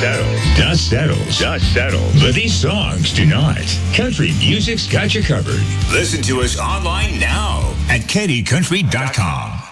Dust settles. But these songs do not. Country music's got you covered. Listen to us online now at KennyCountry.com.